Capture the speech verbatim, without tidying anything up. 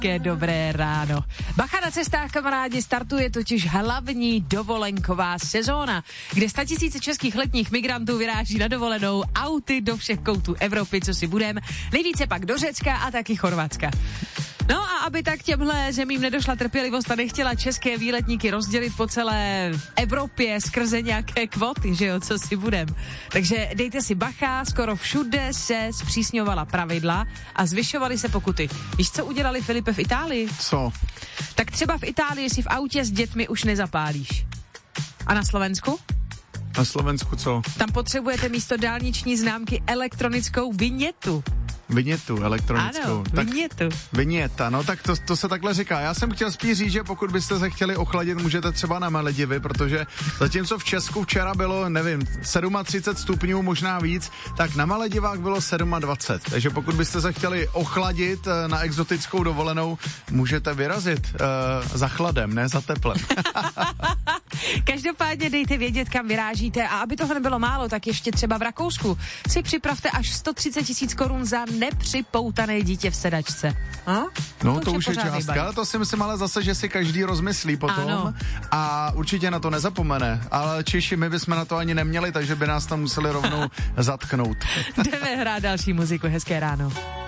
hezké dobré ráno. Bacha na cestách, kamarádi, startuje totiž hlavní dovolenková sezóna, kde statisíce českých letních migrantů vyráží na dovolenou auty do všech koutů Evropy, co si budem, nejvíce pak do Řecka a taky Chorvatska. No a aby tak těmhle zemím nedošla trpělivost a nechtěla české výletníky rozdělit po celé Evropě skrze nějaké kvóty, že jo, co si budem. Takže dejte si bacha, skoro všude se zpřísňovala pravidla a zvyšovaly se pokuty. Víš, co udělali, Filipe, v Itálii? Co? Tak třeba v Itálii si v autě s dětmi už nezapálíš. A na Slovensku? Na Slovensku co? Tam potřebujete místo dálniční známky elektronickou vinětu. Vinětu elektronickou. Ano, tak, vinětu. Viněta, no tak to, to se takhle říká. Já jsem chtěl spíš říct, že pokud byste se chtěli ochladit, můžete třeba na Maledivy, protože zatímco v Česku včera bylo, nevím, třicet sedm stupňů, možná víc, tak na Maledivách bylo dvacet sedm. Takže pokud byste se chtěli ochladit na exotickou dovolenou, můžete vyrazit uh, za chladem, ne za teplem. Každopádně dejte vědět, kam vyrážíte, a aby toho nebylo málo, tak ještě třeba v Rakousku si připravte až sto třicet tisíc korun za nepřipoutané dítě v sedačce. A? No to, to už je částka, ale to si myslím ale zase, že si každý rozmyslí potom. Ano. A určitě na to nezapomene, ale Češi, my bychom na to ani neměli, takže by nás tam museli rovnou zatknout. Jdeme hrát další muziku, hezké ráno.